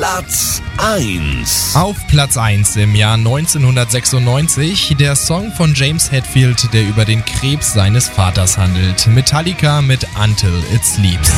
Platz 1. Auf Platz 1 im Jahr 1996 der Song von James Hetfield, der über den Krebs seines Vaters handelt. Metallica mit Until It Sleeps.